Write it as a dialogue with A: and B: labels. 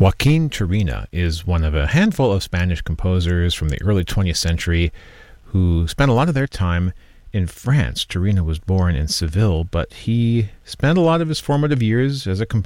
A: Joaquin Turina is one of a handful of Spanish composers from the early 20th century who spent a lot of their time in France. Turina was born in Seville, but he spent a lot of his formative years as a composer